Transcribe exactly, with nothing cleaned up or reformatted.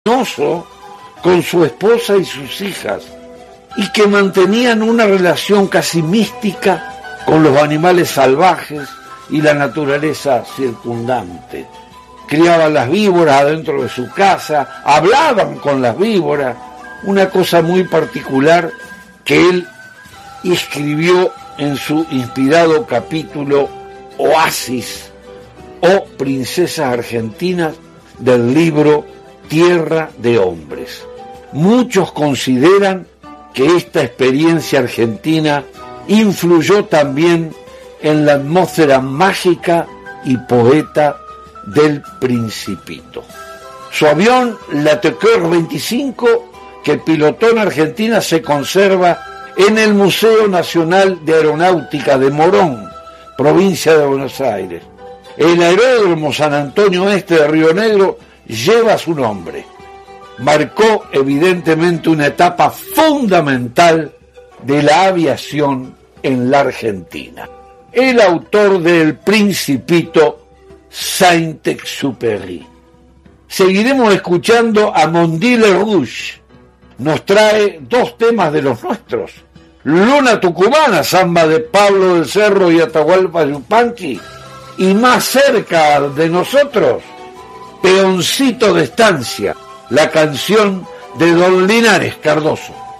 con su esposa y sus hijas, y que mantenían una relación casi mística con los animales salvajes y la naturaleza circundante. Criaban las víboras adentro de su casa, hablaban con las víboras, una cosa muy particular que él escribió en su inspirado capítulo Oasis o Princesas Argentinas del libro Tierra de Hombres. Muchos consideran que esta experiencia argentina influyó también en la atmósfera mágica y poeta del Principito. Su avión, la Tequer veinticinco, que pilotó en Argentina, se conserva en el Museo Nacional de Aeronáutica de Morón, provincia de Buenos Aires. El aeródromo San Antonio Este de Río Negro lleva su nombre. Marcó evidentemente una etapa fundamental de la aviación en la Argentina. El autor del Principito, Saint-Exupéry. Seguiremos escuchando a Mondi Le Rouge. Nos trae dos temas de los nuestros. Luna Tucumana, samba de Pablo del Cerro y Atahualpa Yupanqui. Y más cerca de nosotros, Peoncito de Estancia, la canción de Don Linares Cardoso.